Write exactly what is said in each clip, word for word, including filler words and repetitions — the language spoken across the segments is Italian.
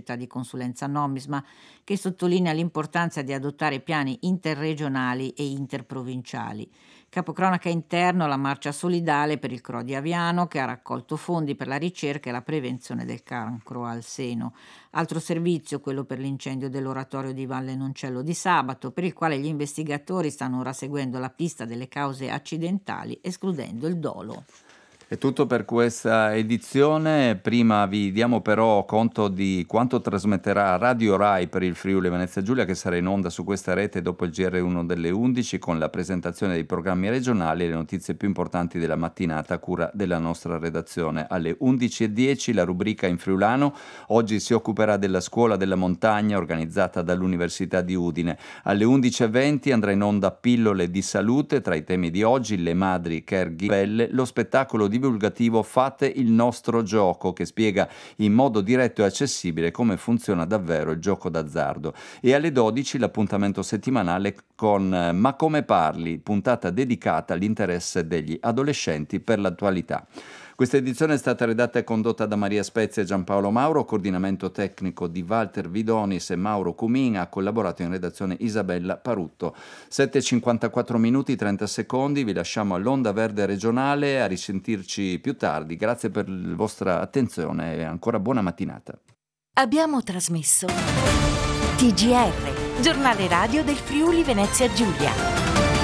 società di consulenza Nomisma, che sottolinea l'importanza di adottare piani interregionali e interprovinciali. Capocronaca interno, la marcia solidale per il C R O di Aviano, che ha raccolto fondi per la ricerca e la prevenzione del cancro al seno. Altro servizio, quello per l'incendio dell'oratorio di Valle Noncello di sabato, per il quale gli investigatori stanno ora seguendo la pista delle cause accidentali, escludendo il dolo. È tutto per questa edizione. Prima vi diamo però conto di quanto trasmetterà Radio Rai per il Friuli Venezia Giulia, che sarà in onda su questa rete dopo il G R uno delle undici, con la presentazione dei programmi regionali e le notizie più importanti della mattinata a cura della nostra redazione. Alle undici e dieci la rubrica in friulano. Oggi si occuperà della scuola della montagna organizzata dall'Università di Udine. Alle undici e venti andrà in onda Pillole di salute. Tra i temi di oggi le madri caregiver, lo spettacolo divulgativo Fate il nostro gioco, che spiega in modo diretto e accessibile come funziona davvero il gioco d'azzardo. E alle dodici l'appuntamento settimanale con Ma come parli, puntata dedicata all'interesse degli adolescenti per l'attualità. Questa edizione è stata redatta e condotta da Maria Spezia e Giampaolo Mauro, coordinamento tecnico di Walter Vidonis e Mauro Cumin, ha collaborato in redazione Isabella Parutto. sette e cinquantaquattro minuti trenta secondi, vi lasciamo all'Onda Verde regionale, a risentirci più tardi. Grazie per la vostra attenzione e ancora buona mattinata. Abbiamo trasmesso T G R, giornale radio del Friuli Venezia Giulia.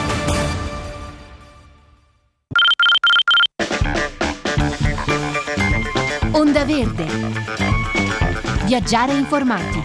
Onda Verde. Viaggiare informati.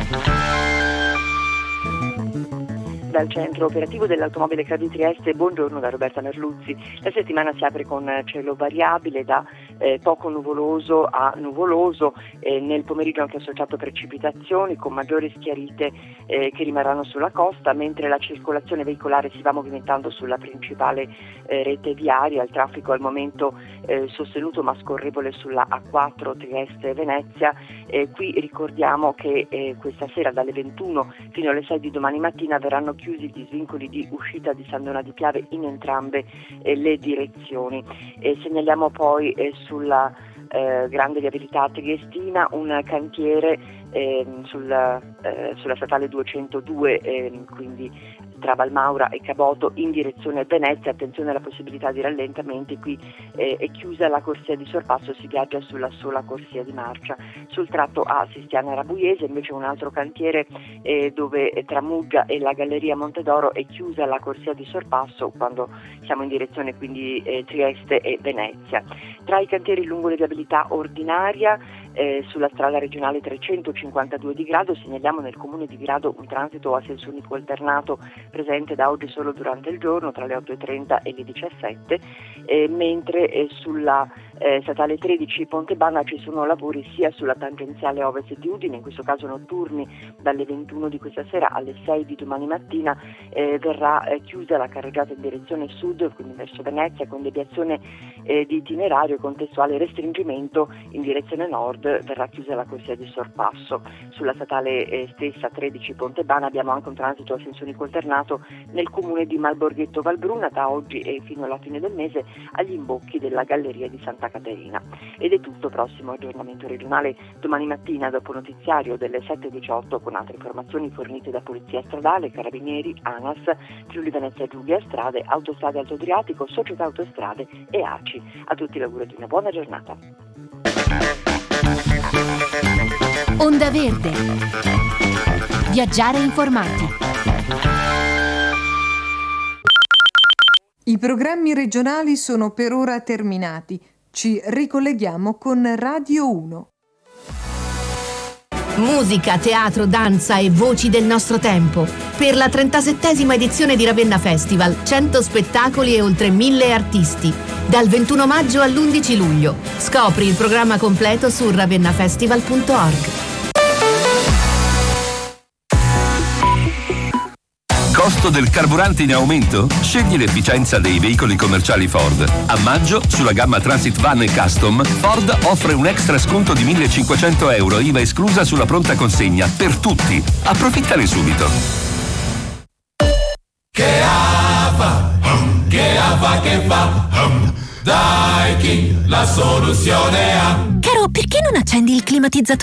Dal centro operativo dell'automobile C A di Trieste, buongiorno da Roberta Merluzzi. La settimana si apre con cielo variabile da eh, poco nuvoloso a nuvoloso, eh, nel pomeriggio anche associato precipitazioni con maggiori schiarite eh, che rimarranno sulla costa, mentre la circolazione veicolare si va movimentando sulla principale eh, rete viaria. Il traffico al momento eh, sostenuto ma scorrevole sulla A quattro Trieste-Venezia. Eh, qui ricordiamo che eh, questa sera dalle ventuno fino alle sei di domani mattina verranno chiusi gli svincoli di uscita di San Donà di Piave in entrambe eh, le direzioni. E segnaliamo poi eh, sulla eh, grande viabilità triestina un cantiere eh, sul, eh, sulla statale duecentodue, eh, quindi tra Valmaura e Caboto in direzione Venezia. Attenzione alla possibilità di rallentamenti, qui eh, è chiusa la corsia di sorpasso, si viaggia sulla sola corsia di marcia. Sul tratto A Sistiana Rabuiese invece un altro cantiere eh, dove eh, tra Muggia e la Galleria Montedoro è chiusa la corsia di sorpasso quando siamo in direzione quindi eh, Trieste e Venezia. Tra i cantieri lungo le viabilità ordinaria eh, sulla strada regionale trecentocinquantadue di Grado segnaliamo nel comune di Grado un transito a senso unico alternato presente da oggi solo durante il giorno tra le otto e trenta e le diciassette, eh, mentre eh, sulla eh, statale tredici Pontebana ci sono lavori sia sulla tangenziale ovest di Udine, in questo caso notturni dalle ventuno di questa sera alle sei di domani mattina. Eh, verrà eh, chiusa la carreggiata in direzione sud, quindi verso Venezia, con deviazione eh, di itinerario e contestuale restringimento in direzione nord. Verrà chiusa la corsia di sorpasso. Sulla statale eh, stessa tredici Pontebana abbiamo anche un transito a senso unico alternato nel comune di Malborghetto Valbruna da oggi e fino alla fine del mese agli imbocchi della Galleria di Santa Caterina. Ed è tutto. Prossimo aggiornamento regionale domani mattina dopo notiziario delle sette e diciotto con altre informazioni fornite da Polizia Stradale, Carabinieri, ANAS, Friuli Venezia Giulia, Strade, Autostrade Alto Adriatico, Società Autostrade e A C I. A tutti l'auguro di una buona giornata. Onda Verde. Viaggiare informati. I programmi regionali sono per ora terminati. Ci ricolleghiamo con Radio uno. Musica, teatro, danza e voci del nostro tempo. Per la trentasettesima edizione di Ravenna Festival, cento spettacoli e oltre mille artisti. Dal ventuno maggio all'undici luglio. Scopri il programma completo su ravennafestival punto org. Costo del carburante in aumento? Scegli l'efficienza dei veicoli commerciali Ford. A maggio, sulla gamma Transit Van e Custom, Ford offre un extra sconto di millecinquecento euro, I V A esclusa sulla pronta consegna, per tutti. Approfittane subito. Che fa, che fa, che fa, Daikin, la soluzione ha. Caro, perché non accendi il climatizzatore?